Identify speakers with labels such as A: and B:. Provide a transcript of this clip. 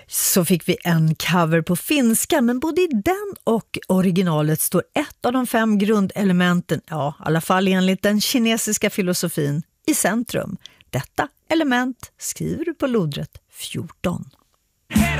A: Så fick vi en cover på finska, men både i den och originalet står ett av de 5 grundelementen, ja, i alla fall enligt den kinesiska filosofin, i centrum. Detta element skriver du på lodrätt 14.